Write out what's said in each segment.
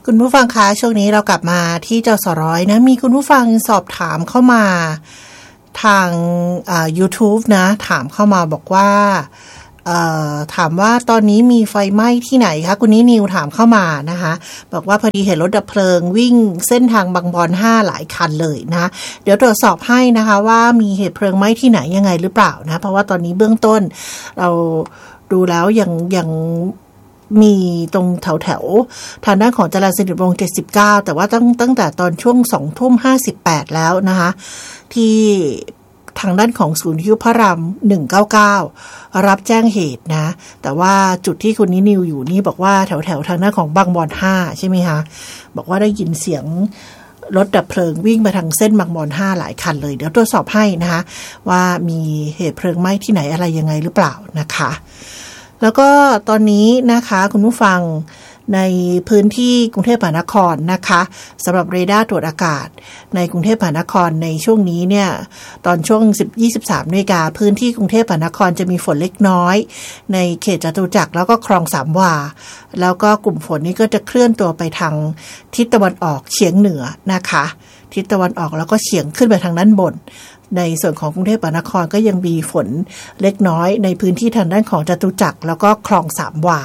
คุณผู้ฟังคะช่วงนี้เรากลับมาที่จสร้อยนะมีคุณผู้ฟังสอบถามเข้ามาทางYouTube นะถามเข้ามาบอกว่าถามว่าตอนนี้มีไฟไหม้ที่ไหนคะคุณนิวถามเข้ามานะคะบอกว่าพอดีเห็นรถดับเพลิงวิ่งเส้นทางบางบอน5หลายคันเลยนะเดี๋ยวตรวจสอบให้นะคะว่ามีเหตุเพลิงไหม้ที่ไหนยังไงหรือเปล่านะเพราะว่าตอนนี้เบื้องต้นเราดูแล้วยังมีตรงแถวทางด้านของจรัญสนิทวงศ์79แต่ว่าตั้งแต่ตอนช่วง 20:58 แล้วนะคะที่ทางด้านของศูนย์วิทยุพระราม199รับแจ้งเหตุนะแต่ว่าจุดที่คุณนิวอยู่นี่บอกว่าแถวทางด้านของบางบอน5ใช่ไหมคะบอกว่าได้ยินเสียงรถดับเพลิงวิ่งมาทางเส้นบางบอน5หลายคันเลยเดี๋ยวตรวจสอบให้นะคะว่ามีเหตุเพลิงไหม้ที่ไหนอะไรยังไงหรือเปล่านะคะแล้วก็ตอนนี้นะคะคุณผู้ฟังในพื้นที่กรุงเทพมหานครนะคะสำหรับเรดาร์ตรวจอากาศในกรุงเทพมหานครในช่วงนี้เนี่ยตอนช่วง 23 น.พื้นที่กรุงเทพมหานครจะมีฝนเล็กน้อยในเขตจตุจักรแล้วก็คลองสามวาแล้วก็กลุ่มฝนนี้ก็จะเคลื่อนตัวไปทางทิศตะวันออกเฉียงเหนือนะคะทิศตะวันออกแล้วก็เฉียงขึ้นไปทางด้านบนในส่วนของกรุงเทพมหานครก็ยังมีฝนเล็กน้อยในพื้นที่ทางด้านของจตุจักรแล้วก็คลองสามวา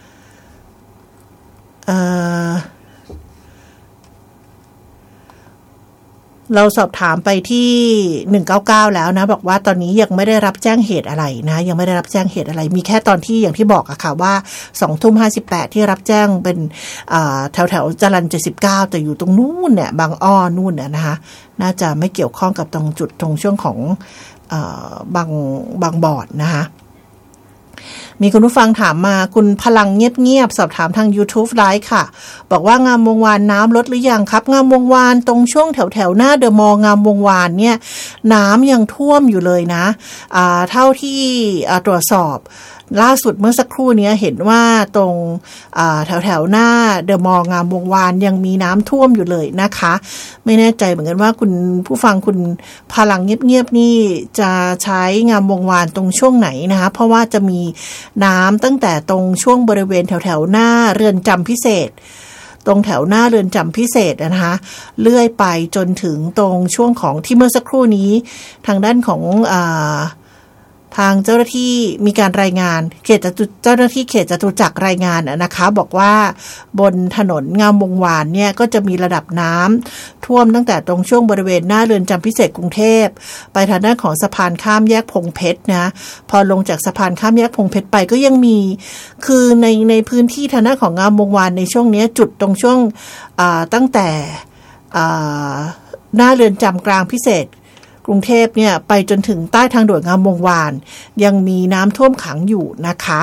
เราสอบถามไปที่199แล้วนะบอกว่าตอนนี้ยังไม่ได้รับแจ้งเหตุอะไรนะยังไม่ได้รับแจ้งเหตุอะไรมีแค่ตอนที่อย่างที่บอกอะค่ะว่า 20:58 ที่รับแจ้งเป็นแถวจรัญ79แต่อยู่ตรงนู้นเนี่ยบางอ้อนู่นเนี่ยนะคะน่าจะไม่เกี่ยวข้องกับตรงจุดตรงช่วงของบางบอนนะคะมีคุณผู้ฟังถามมาคุณพลังเงียบๆสอบถามทาง YouTube ไลฟ์ค่ะบอกว่างามวงวานน้ำลดหรือยังครับงามวงวานตรงช่วงแถวหน้าเดอะมอลล์งามวงวานเนี่ยน้ำยังท่วมอยู่เลยนะเท่าที่ตรวจสอบล่าสุดเมื่อสักครู่นี้เห็นว่าตรงแถวหน้าเดอะมอลล์งามวงวานยังมีน้ำท่วมอยู่เลยนะคะไม่แน่ใจเหมือนกันว่าคุณผู้ฟังคุณพลังเงียบๆนี่จะใช้งามวงวานตรงช่วงไหนนะคะเพราะว่าจะมีน้ำตั้งแต่ตรงช่วงบริเวณแถวหน้าเรือนจำพิเศษตรงแถวหน้าเรือนจำพิเศษนะคะเลื่อยไปจนถึงตรงช่วงของที่เมื่อสักครู่นี้ทางด้านของทางเจ้าหน้าที่มีการรายงานเจ้าหน้าที่เขตจตุจักรรายงานนะคะบอกว่าบนถนนงามวงวานเนี่ยก็จะมีระดับน้ำท่วมตั้งแต่ตรงช่วงบริเวณหน้าเรือนจำพิเศษกรุงเทพไปทางด้านของสะพานข้ามแยกพงเพชรนะพอลงจากสะพานข้ามแยกพงเพชรไปก็ยังมีคือในพื้นที่ทางด้านของงามวงวานในช่วงนี้จุดตรงช่วงตั้งแต่หน้าเรือนจำกลางพิเศษกรุงเทพเนี่ยไปจนถึงใต้ทางด่วนงามวงวานยังมีน้ำท่วมขังอยู่นะคะ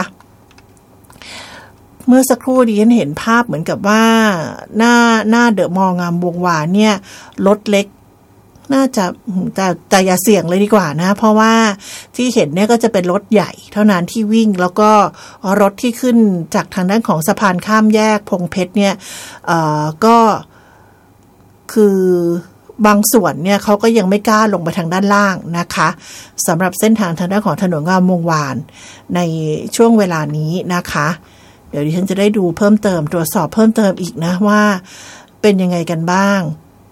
เมื่อสักครู่ดิฉันเห็นภาพเหมือนกับว่าหน้าเดอะมอลล์งามวงวานเนี่ยรถเล็กน่าจะแต่อย่าเสี่ยงเลยดีกว่านะเพราะว่าที่เห็นเนี่ยก็จะเป็นรถใหญ่เท่านั้นที่วิ่งแล้วก็รถที่ขึ้นจากทางด้านของสะพานข้ามแยกพงเพชรเนี่ยก็คือบางส่วนเนี่ยเขาก็ยังไม่กล้าลงไปทางด้านล่างนะคะสำหรับเส้นทางทางด้านของถนนงามวงวานในช่วงเวลานี้นะคะเดี๋ยวดิฉันจะได้ดูเพิ่มเติมตรวจสอบเพิ่มเติมอีกนะว่าเป็นยังไงกันบ้าง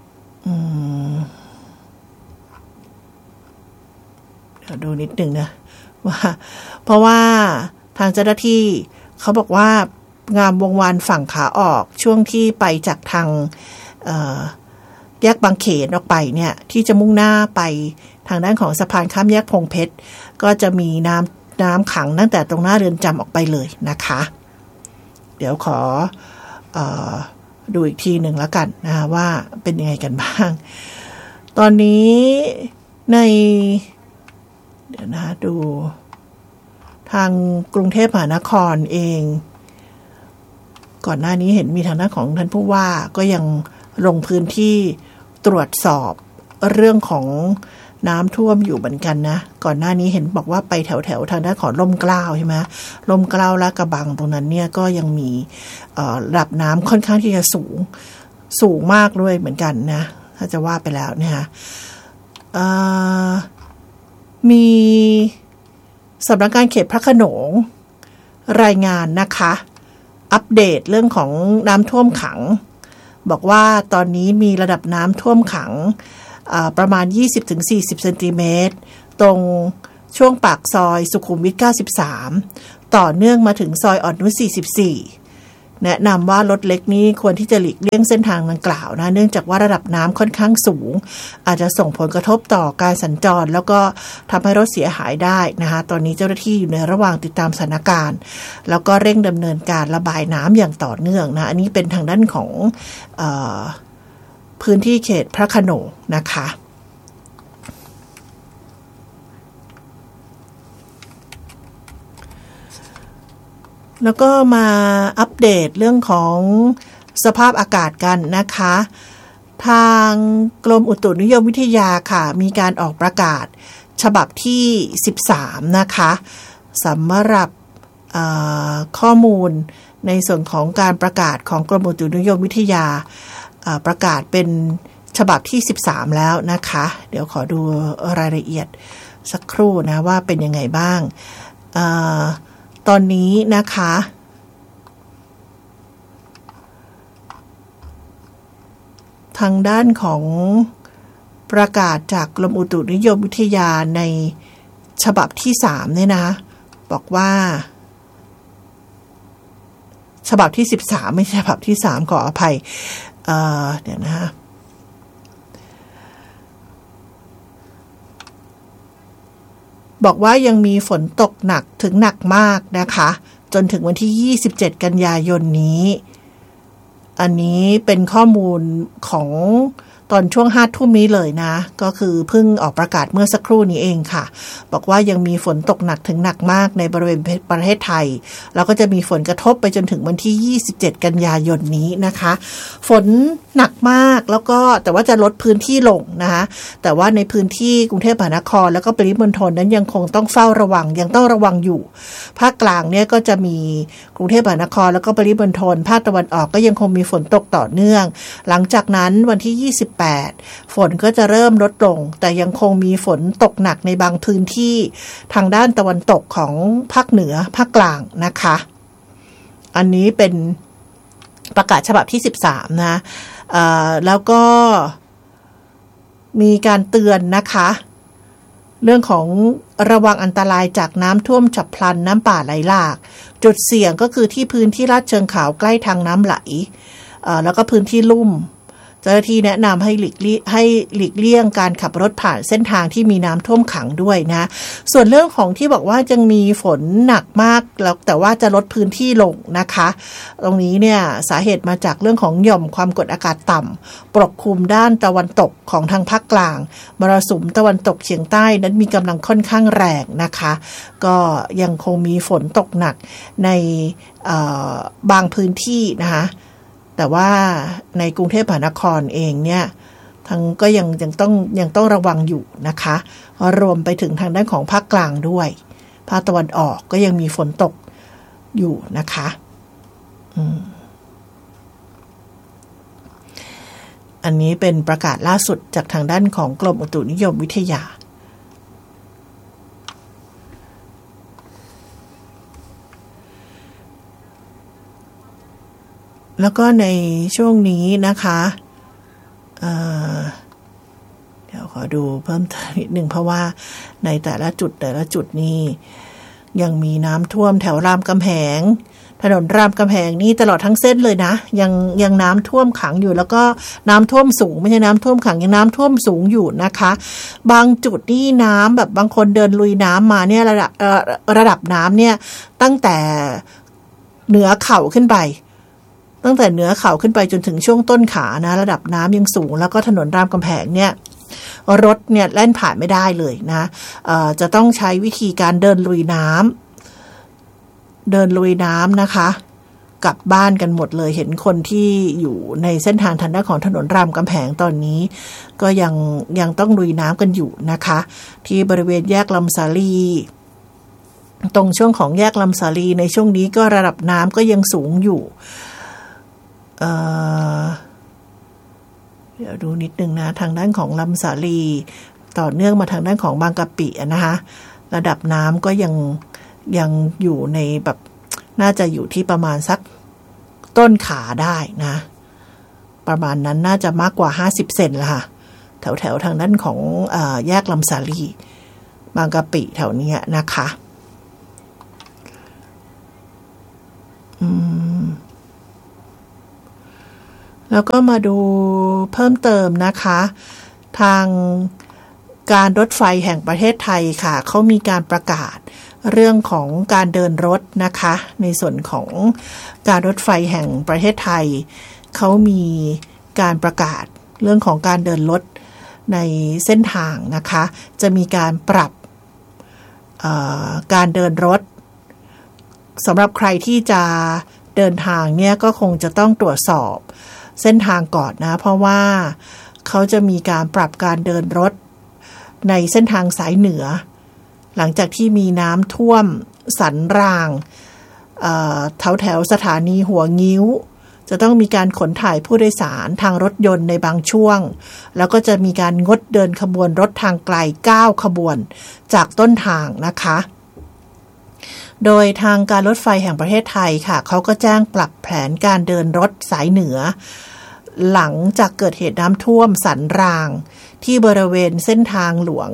เดี๋ยวดูนิดนึงนะว่าเพราะว่าทางเจ้าหน้าที่เขาบอกว่างามวงวานฝั่งขาออกช่วงที่ไปจากทางแยกบางเขนออกไปเนี่ยที่จะมุ่งหน้าไปทางด้านของสะพานข้ามแยกพงเพชรก็จะมีน้ำขังตั้งแต่ตรงหน้าเรือนจำออกไปเลยนะคะเดี๋ยวขอดูอีกทีหนึ่งแล้วกันนะว่าเป็นยังไงกันบ้างตอนนี้ในเดี๋ยวนะดูทางกรุงเทพมหานครเองก่อนหน้านี้เห็นมีทางด้านของท่านผู้ว่าก็ยังลงพื้นที่ตรวจสอบเรื่องของน้ำท่วมอยู่เหมือนกันนะก่อนหน้านี้เห็นบอกว่าไปแถวทางด้านของร่มเกล้าใช่ไหมร่มเกล้าลาดกระบังตรงนั้นเนี่ยก็ยังมีระดับน้ำค่อนข้างที่จะสูงมากด้วยเหมือนกันนะถ้าจะว่าไปแล้วเนี่ยมีสำนักงานเขตพระโขนงรายงานนะคะอัปเดตเรื่องของน้ำท่วมขังบอกว่าตอนนี้มีระดับน้ำท่วมขังประมาณ 20-40 เซนติเมตรตรงช่วงปากซอยสุขุมวิท 93 ต่อเนื่องมาถึงซอยอ่อนนุช 44 แนะนำว่ารถเล็กนี้ควรที่จะหลีกเลี่ยงเส้นทางดังกล่าวนะเนื่องจากว่าระดับน้ำค่อนข้างสูงอาจจะส่งผลกระทบต่อการสัญจรแล้วก็ทำให้รถเสียหายได้นะคะตอนนี้เจ้าหน้าที่อยู่ในระหว่างติดตามสถานการณ์แล้วก็เร่งดำเนินการระบายน้ำอย่างต่อเนื่องนะอันนี้เป็นทางด้านของพื้นที่เขตพระโขนงนะคะแล้วก็มาอัปเดตเรื่องของสภาพอากาศกันนะคะทางกรมอุตุนิยมวิทยาค่ะมีการออกประกาศฉบับที่13นะคะสำหรับข้อมูลในส่วนของการประกาศของกรมอุตุนิยมวิทยาประกาศเป็นฉบับที่13แล้วนะคะเดี๋ยวขอดูรายละเอียดสักครู่นะว่าเป็นยังไงบ้างตอนนี้นะคะทางด้านของประกาศจากกรมอุตุนิยมวิทยาในฉบับที่3เนี่ยนะบอกว่าฉบับที่13ไม่ใช่ฉบับที่3ขออภัยเดี๋ยวนะบอกว่ายังมีฝนตกหนักถึงหนักมากนะคะจนถึงวันที่27กันยายนนี้อันนี้เป็นข้อมูลของตอนช่วง 5 ทุ่มนี้เลยนะก็คือเพิ่งออกประกาศเมื่อสักครู่นี้เองค่ะบอกว่ายังมีฝนตกหนักถึงหนักมากในบริเวณประเทศไทยแล้วก็จะมีฝนกระทบไปจนถึงวันที่27กันยายนนี้นะคะฝนหนักมากแล้วก็แต่ว่าจะลดพื้นที่ลงนะคะแต่ว่าในพื้นที่กรุงเทพมหานครแล้วก็ปริมณฑลนั้นยังคงต้องเฝ้าระวังยังต้องระวังอยู่ภาคกลางเนี่ยก็จะมีกรุงเทพมหานครแล้วก็ปริมณฑลภาคตะวันออกก็ยังคงมีฝนตกต่อเนื่องหลังจากนั้นวันที่ฝนก็จะเริ่มลดลงแต่ยังคงมีฝนตกหนักในบางพื้นที่ทางด้านตะวันตกของภาคเหนือภาคกลางนะคะอันนี้เป็นประกาศฉบับที่13นะแล้วก็มีการเตือนนะคะเรื่องของระวังอันตรายจากน้ำท่วมฉับพลันน้ำป่าไหลหลากจุดเสี่ยงก็คือที่พื้นที่ลาดเชิงเขาใกล้ทางน้ำไหลแล้วก็พื้นที่ลุ่มเจ้าหน้าที่แนะนำให้หลีกเลี่ยงการขับรถผ่านเส้นทางที่มีน้ำท่วมขังด้วยนะส่วนเรื่องของที่บอกว่ายังมีฝนหนักมากแล้วแต่ว่าจะลดพื้นที่ลงนะคะตรงนี้เนี่ยสาเหตุมาจากเรื่องของหย่อมความกดอากาศต่ำปกคลุมด้านตะวันตกของทางภาคกลางมรสุมตะวันตกเฉียงใต้นั้นมีกำลังค่อนข้างแรงนะคะก็ยังคงมีฝนตกหนักในบางพื้นที่นะคะแต่ว่าในกรุงเทพมหานครเองเนี่ยทั้งก็ยังต้องระวังอยู่นะคะรวมไปถึงทางด้านของภาคกลางด้วยภาคตะวันออกก็ยังมีฝนตกอยู่นะคะอันนี้เป็นประกาศล่าสุดจากทางด้านของกรมอุตุนิยมวิทยาแล้วก็ในช่วงนี้นะคะเดี๋ยวขอดูเพิ่มเติมนิดหนึ่งเพราะว่าในแต่ละจุดนี่ยังมีน้ำท่วมแถวรามคำแหงถนนรามคำแหงนี่ตลอดทั้งเส้นเลยนะยังน้ำท่วมขังอยู่แล้วก็น้ำท่วมสูงไม่ใช่น้ำท่วมขังยังน้ำท่วมสูงอยู่นะคะบางจุดนี่น้ำแบบบางคนเดินลุยน้ำมาเนี่ยระดับน้ำเนี่ยตั้งแต่เหนือเข่าขึ้นไปจนถึงช่วงต้นขานะระดับน้ำยังสูงแล้วก็ถนนรามคำแหงเนี่ยรถเนี่ยแล่นผ่านไม่ได้เลยนะจะต้องใช้วิธีการเดินลุยน้ำนะคะกลับบ้านกันหมดเลยเห็นคนที่อยู่ในเส้นทางทางด้านของถนนรามคำแหงตอนนี้ก็ยังต้องลุยน้ำกันอยู่นะคะที่บริเวณแยกลำสาลีตรงช่วงของแยกลำสาลีในช่วงนี้ก็ระดับน้ำก็ยังสูงอยู่เดี๋ยวดูนิดนึงนะทางด้านของลำสาลีต่อเนื่องมาทางด้านของบางกะปินะคะระดับน้ำก็ยังอยู่ในแบบน่าจะอยู่ที่ประมาณสักต้นขาได้นะประมาณนั้นน่าจะมากกว่า50เซนละค่ะแถวทางด้านของแยกลำสาลีบางกะปิแถวนี้นะคะแล้วก็มาดูเพิ่มเติมนะคะทางการรถไฟแห่งประเทศไทยค่ะเขามีการประกาศเรื่องของการเดินรถนะคะในส่วนของการรถไฟแห่งประเทศไทยเขามีการประกาศเรื่องของการเดินรถในเส้นทางนะคะจะมีการปรับการเดินรถสำหรับใครที่จะเดินทางเนี่ยก็คงจะต้องตรวจสอบเส้นทางก่อนนะเพราะว่าเขาจะมีการปรับการเดินรถในเส้นทางสายเหนือหลังจากที่มีน้ำท่วมสันรางแถวสถานีหัวงิ้วจะต้องมีการขนถ่ายผู้โดยสารทางรถยนต์ในบางช่วงแล้วก็จะมีการงดเดินขบวนรถทางไกล9ขบวนจากต้นทางนะคะโดยทางการรถไฟแห่งประเทศไทยค่ะเขาก็แจ้งปรับแผนการเดินรถสายเหนือหลังจากเกิดเหตุน้ำท่วมสันรางที่บริเวณเส้นทางหลวง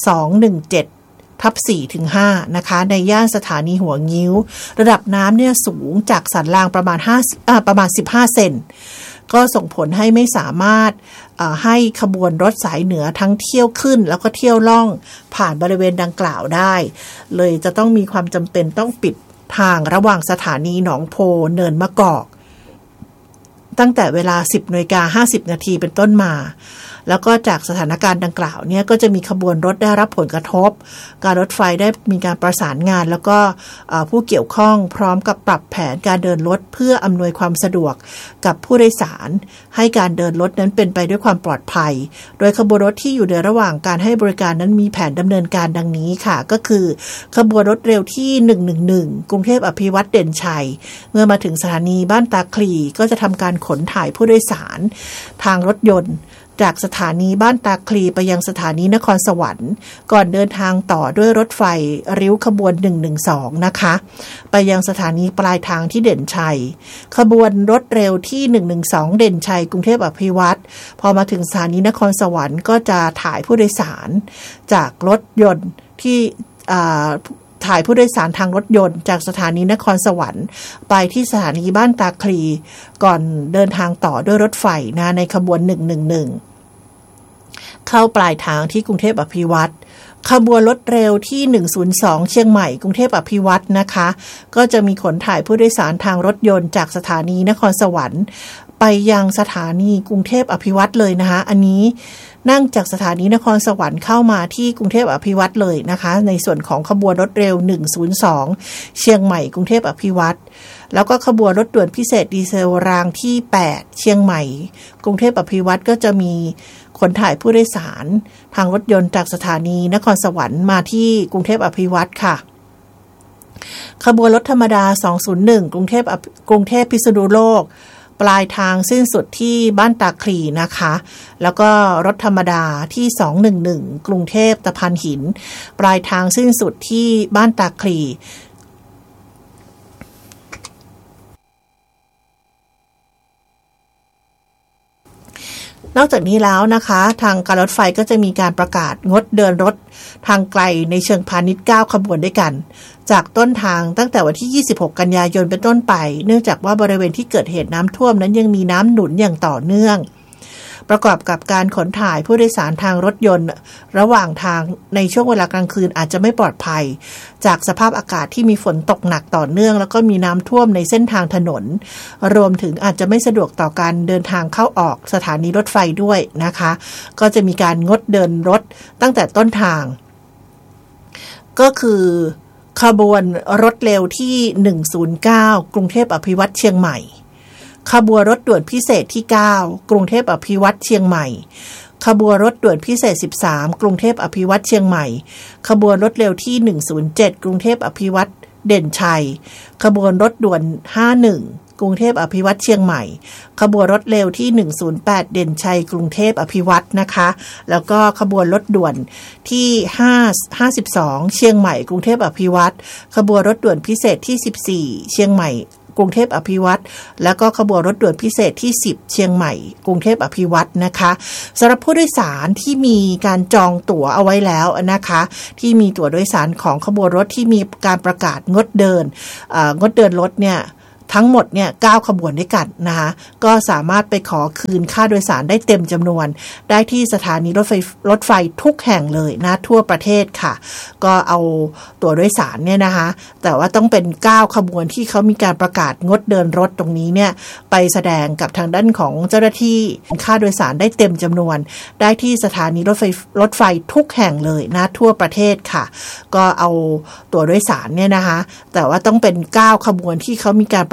217/4-5นะคะในย่านสถานีหัวงิ้วระดับน้ำเนี่ยสูงจากสันรางประมาณ15เซนก็ส่งผลให้ไม่สามารถให้ขบวนรถสายเหนือทั้งเที่ยวขึ้นแล้วก็เที่ยวล่องผ่านบริเวณดังกล่าวได้เลยจะต้องมีความจำเป็นต้องปิดทางระหว่างสถานีหนองโพเนินมะกอกตั้งแต่เวลา 10:50 นาทีเป็นต้นมาแล้วก็จากสถานการณ์ดังกล่าวเนี่ยก็จะมีขบวนรถได้รับผลกระทบการรถไฟได้มีการประสานงานแล้วก็ผู้เกี่ยวข้องพร้อมกับปรับแผนการเดินรถเพื่ออำนวยความสะดวกกับผู้โดยสารให้การเดินรถนั้นเป็นไปด้วยความปลอดภัยโดยขบวนรถที่อยู่ในระหว่างการให้บริการนั้นมีแผนดำเนินการดังนี้ค่ะก็คือขบวนรถเร็วที่111กรุงเทพอภิวัตรเด่นชัยเมื่อมาถึงสถานีบ้านตาคลีก็จะทำการขนถ่ายผู้โดยสารทางรถยนต์จากสถานีบ้านตาคลีไปยังสถานีนครสวรรค์ก่อนเดินทางต่อด้วยรถไฟริ้วขบวน112นะคะไปยังสถานีปลายทางที่เด่นชัยขบวนรถเร็วที่112เด่นชัยกรุงเทพอภิวัตรพอมาถึงสถานีนครสวรรค์ก็จะถ่ายผู้โดยสารจากรถยนต์ที่ถ่ายผู้โดยสารทางรถยนต์จากสถานีนครสวรรค์ไปที่สถานีบ้านตาคลีก่อนเดินทางต่อด้วยรถไฟนะในขบวน111เข้าปลายทางที่กรุงเทพอภิวัตรขบวนรถเร็วที่102เชียงใหม่กรุงเทพอภิวัตรนะคะก็จะมีขนถ่ายผู้โดยสารทางรถยนต์จากสถานีนครสวรรค์ไปยังสถานีกรุงเทพอภิวัตรเลยนะคะอันนี้นั่งจากสถานีนครสวรรค์เข้ามาที่กรุงเทพอภิวัตรเลยนะคะในส่วนของขบวนรถเร็ว102เชียงใหม่กรุงเทพอภิวัตรแล้วก็ขบวนรถด่วนพิเศษดีเซลรางที่8เชียงใหม่กรุงเทพอภิวัตรก็จะมีขนถ่ายผู้โดยสารทางรถยนต์จากสถานีนครสวรรค์มาที่กรุงเทพอภิวัตรค่ะขบวนรถธรรมดา201กรุงเทพพิษณุโลกปลายทางสิ้นสุดที่บ้านตาคลีนะคะแล้วก็รถธรรมดาที่211กรุงเทพตะพานหินปลายทางสิ้นสุดที่บ้านตาคลีนอกจากนี้แล้วนะคะทางการรถไฟก็จะมีการประกาศงดเดินรถทางไกลในเชิงพาณิชย์9ขบวนด้วยกันจากต้นทางตั้งแต่วันที่26กันยายนเป็นต้นไปเนื่องจากว่าบริเวณที่เกิดเหตุน้ำท่วมนั้นยังมีน้ำหนุนอย่างต่อเนื่องประกอบกับการขนถ่ายผู้โดยสารทางรถยนต์ระหว่างทางในช่วงเวลากลางคืนอาจจะไม่ปลอดภัยจากสภาพอากาศที่มีฝนตกหนักต่อเนื่องแล้วก็มีน้ำท่วมในเส้นทางถนนรวมถึงอาจจะไม่สะดวกต่อการเดินทางเข้าออกสถานีรถไฟด้วยนะคะก็จะมีการงดเดินรถตั้งแต่ต้นทางก็คือขบวนรถเร็วที่109กรุงเทพอภิวัตรเชียงใหม่ขบวนรถด่วนพิเศษที่9กรุงเทพอภิวัตรเชียงใหม่ขบวนรถด่วนพิเศษ13กรุงเทพอภิวัตรเชียงใหม่ขบวนรถเร็วที่107กรุงเทพอภิวัตรเด่นชัยขบวนรถด่วน51กรุงเทพอภิวัตรเชียงใหม่ขบวนรถเร็วที่108เด่นชัยกรุงเทพอภิวัตรนะคะแล้วก็ขบวนรถด่วนที่52เชียงใหม่กรุงเทพอภิวัตรขบวนรถด่วนพิเศษที่14เชียงใหม่กรุงเทพอภิวัตรแล้วก็ขบวนรถด่วนพิเศษที่10เชียงใหม่กรุงเทพอภิวัตรนะคะสำหรับผู้โดยสารที่มีการจองตั๋วเอาไว้แล้วนะคะที่มีตั๋วโดยสารของขบวนรถที่มีการประกาศงดเดินรถเนี่ยทั้งหมดเนี่ย9ขบวนด้วยกันนะคะก็สามารถไปขอคืนค่าโดยสารได้เต็มจำนวนได้ที่สถานีรถไฟทุกแห่งเลยนะทั่วประเทศค่ะก็เอาตั๋วโดยสารเนี่ยนะคะแต่ว่าต้องเป็น9ขบวนที่เขามีการประกาศงดเดินรถตรงนี้เนี่ยไปแสดงกับทางด้านของเจ้าหน้าที่ค่าโดยสารได้เต็มจำนวนได้ที่สถานีรถไฟทุกแห่งเลยนะทั่วประเทศค่ะก็เอาตั๋วโดยสารเนี่ยนะคะแต่ว่าต้องเป็น9ขบวนที่เขามีการ